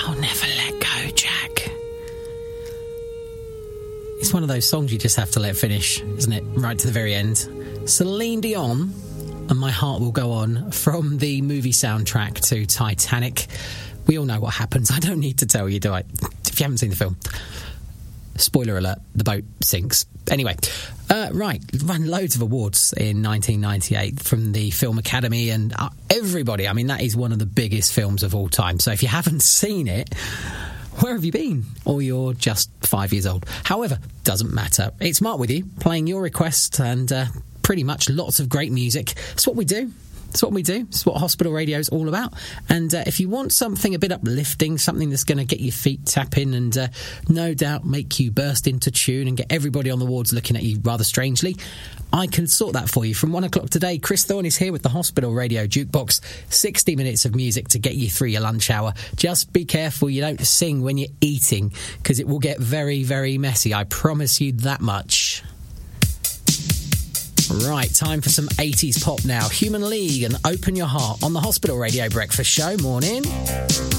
I'll never let go, Jack. It's one of those songs you just have to let finish, isn't it? Right to the very end. Celine Dion and My Heart Will Go On from the movie soundtrack to Titanic. We all know what happens. I don't need to tell you, do I? If you haven't seen the film. Spoiler alert, the boat sinks. Anyway, right, won loads of awards in 1998 from the Film Academy and everybody. I mean, that is one of the biggest films of all time. So if you haven't seen it, where have you been? Or you're just 5 years old. However, doesn't matter. It's Mark with you, playing your request and pretty much lots of great music. It's what we do. It's what we do. It's what Hospital Radio is all about. And if you want something a bit uplifting, something that's going to get your feet tapping and no doubt make you burst into tune and get everybody on the wards looking at you rather strangely, I can sort that for you. From 1 o'clock today, Chris Thorne is here with the Hospital Radio Jukebox. 60 minutes of music to get you through your lunch hour. Just be careful you don't sing when you're eating, because it will get very, very messy. I promise you that much. Right, time for some 80s pop now. Human League and Open Your Heart on the Hospital Radio Breakfast Show. Morning.